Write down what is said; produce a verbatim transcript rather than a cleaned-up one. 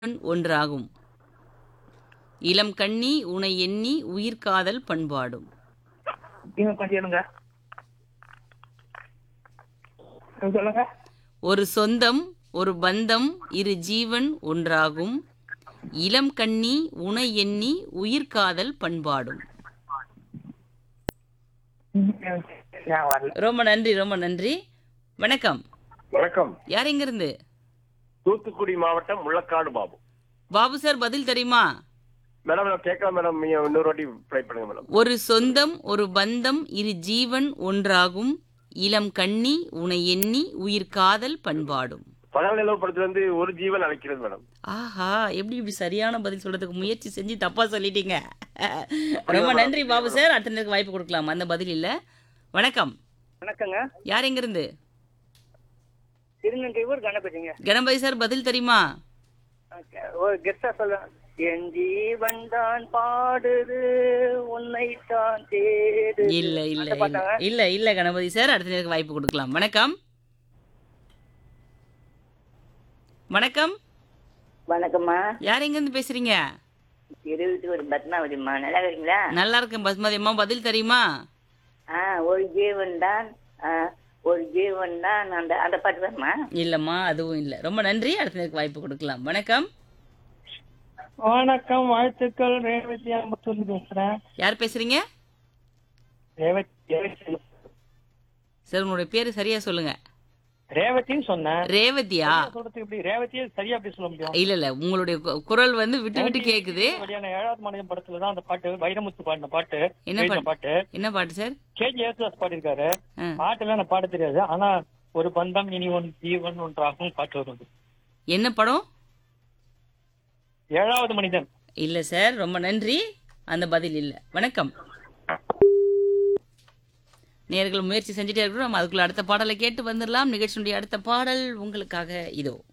ஒன்றாகும். இளம் கண்ணி உனை எண்ணி உயிர்காதல் பண்பாடும். நீங்க கொஞ்சம் இருங்க. சொல்லுங்க. ஒரு சொந்தம் ஒரு பந்தம் இரு ஜீவன் ஒன்றாகும். இளம் கண்ணி உனை எண்ணி உயிர்காதல் பண்பாடும். நான் வரல. ரொம்ப நன்றி ரொம்ப நன்றி. வணக்கம். வணக்கம். யார் எங்கிருந்து? தூத்துக்குடி மாவட்டம் முள்ளக்காடு பாபு. பாபு சார் பதில் தெரியுமா? மேடம் நான் கேட்கலாம் மேடம், நீங்க இன்னொரு வாட்டி ட்ரை பண்ணுங்க மேடம். ஒரு சொந்தம் ஒரு பந்தம் இரு ஜீவன் ஒன்றாகும். இளம் கண்ணி உனை எண்ணி உயிர்காதல் பண்பாடும். பகல் நிலவு படத்துல இருந்து ஒரு ஜீவன் அழைக்கிறது மேடம். ஆஹா, எப்படி இப்படி சரியான பதில் சொல்றதுக்கு முயற்சி செஞ்சு தப்பா சொல்லிட்டீங்க. ரொம்ப நன்றி பாபு சார். அடுத்த நேரத்துக்கு வாய்ப்பு கொடுக்கலாம். அந்த பதில் இல்ல. வணக்கம். வணக்கங்க. யார் எங்கிருந்து? திருநெல்வேலூர் கணபதிங்க. கணபதி சார் பதில் தெரியுமா? ஒரு கெஸ்டா சொல்ல. என் ஜீவன் தான் பாடுது உன்னை தான் தேடு. இல்ல இல்ல இல்ல இல்ல இல்ல கணபதி சார். அடுத்த நேரத்துக்கு வாய்ப்பு கொடுக்கலாம். வணக்கம். வணக்கம். வணக்கம்மா. யார் எங்கிருந்து பேசுறீங்க? இருபத்தி ஒரு பத்மாவதிம்மா. நல்லா இருக்கீங்களா? நல்லா இருக்கேன் பஸ்மதி அம்மா. பதில் தெரியுமா? ஆ ஒரு ஜீவன் தான் ஒரு ஜீவன் தான் அந்த அந்த பாட்டு தான்மா. இல்லம்மா அதுவும் இல்ல. ரொம்ப நன்றி. அடுத்த நேரத்துக்கு வாய்ப்பு கொடுக்கலாம். வணக்கம். வணக்கம், வாழ்த்துக்கள். ரேவதி அம்பத்தூர்ல பேசுறேன். யார் பேசுறீங்க? ரேவதி ரேவதி. சார் உங்களுடைய பேரு சரியா சொல்லுங்க. ரேவதின்னு சொன்னேன். ரேவதியா? சொல்றதுக்கு எப்படி ரேவதியே சரியா எப்படி சொல்ல முடியும்? இல்ல இல்ல உங்களுடைய கு- குரல் வந்து விட்டு விட்டு கேக்குது. வெளியான ஏழாவது மாநிலம் படத்துல தான் அந்த பாட்டு வைரமுத்து பாடின பாட்டு. என்ன எழுதின பாட்டு? பாட்டு என்ன பாட்டு சார்? கேஜி ஏசுதாஸ் பாடியிருக்காரு. ஆ. பாட்டுலாம் எனக்கு பாட தெரியாது. ஆனா ஒரு பந்தம் இனி ஒன் ஜீவன் ஒன்றாகும் பாட்டு வருது. என்ன படம்? ஏழாவது மனிதன். இல்ல சார். ரொம்ப நன்றி. அந்த பதில் இல்ல. வணக்கம். நேயர்கள் முயற்சி செஞ்சுட்டே இருக்கிறோம். நம்ம அதுக்குள்ள அடுத்த பாடலை கேட்டு வந்துடலாம். நிகழ்ச்சியுடைய அடுத்த பாடல் உங்களுக்காக இதோ.